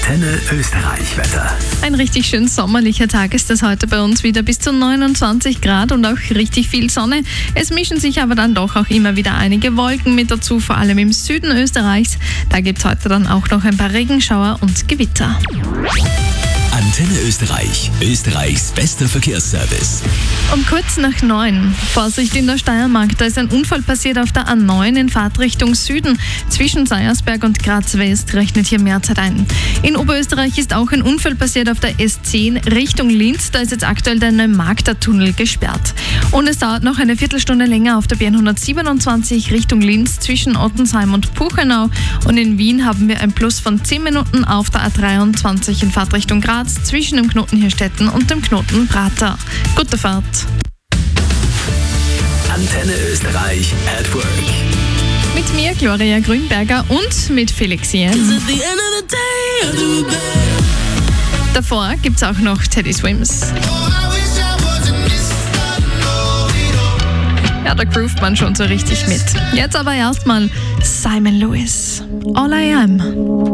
Antenne Österreich Wetter. Ein richtig schön sommerlicher Tag ist das heute bei uns wieder, bis zu 29 Grad und auch richtig viel Sonne. Es mischen sich aber dann doch auch immer wieder einige Wolken mit dazu, vor allem im Süden Österreichs. Da gibt es heute dann auch noch ein paar Regenschauer und Gewitter. Antenne Österreich, Österreichs bester Verkehrsservice. Um kurz nach 9. Vorsicht in der Steiermark, da ist ein Unfall passiert auf der A9 in Fahrtrichtung Süden. Zwischen Seiersberg und Graz West rechnet hier mehr Zeit ein. In Oberösterreich ist auch ein Unfall passiert auf der S10 Richtung Linz. Da ist jetzt aktuell der Neumagder-Tunnel gesperrt. Und es dauert noch eine Viertelstunde länger auf der B127 Richtung Linz zwischen Ottensheim und Puchenau. Und in Wien haben wir ein Plus von 10 Minuten auf der A23 in Fahrtrichtung Graz zwischen dem Knoten Hirstetten und dem Knoten Prater. Gute Fahrt. Antenne Österreich at Work. Mit mir, Gloria Grünberger, und mit Felix hier. Davor gibt es auch noch Teddy Swims. Ja, da groovt man schon so richtig mit. Jetzt aber erstmal Simon Lewis. All I Am.